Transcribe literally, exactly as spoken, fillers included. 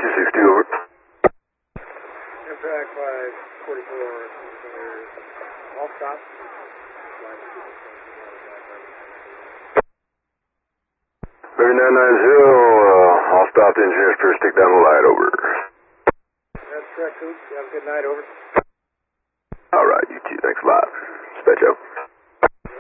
two six two, over. Amtrak five forty-four, all stop. thirty-nine ninety, uh, I'll stop the engineer's first, stick down the light, over. That's correct, Coop. You have a good night, over. Alright, you too, thanks a lot. Dispatch out.